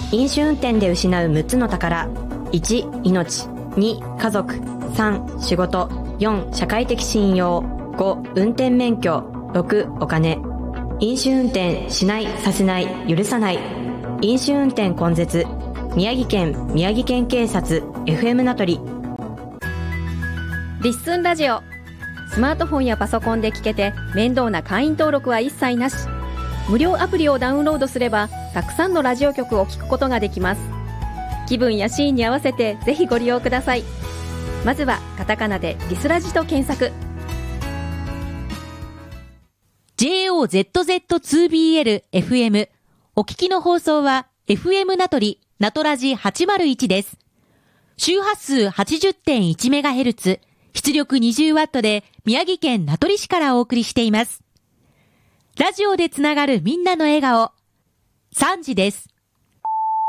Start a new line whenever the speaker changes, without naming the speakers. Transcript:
飲酒運転で失う6つの宝。1、命。2、家族。3、仕事。4、社会的信用。5、運転免許。6、お金。飲酒運転しない、させない、許さない。飲酒運転根絶。宮城県警察 FM 名取。
リッスンラジオ。スマートフォンやパソコンで聞けて面倒な会員登録は一切なし。無料アプリをダウンロードすればたくさんのラジオ局を聞くことができます。気分やシーンに合わせてぜひご利用ください。まずはカタカナでリスラジと検索。
JOZZ2BL FM お聞きの放送は FM 名取ナトラジ801です。周波数 80.1MHz 出力 20W で宮城県名取市からお送りしています。ラジオでつながるみんなの笑顔。3時です。